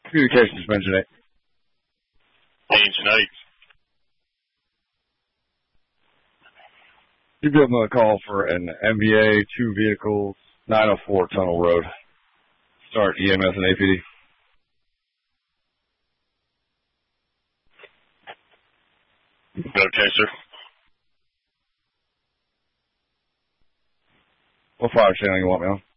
Communications Engine 8. Engine 8. You'd be able to call for an MVA, 2 vehicles, 904 Tunnel Road. Start EMS and APD. Okay, sir. What fire channel you want me on?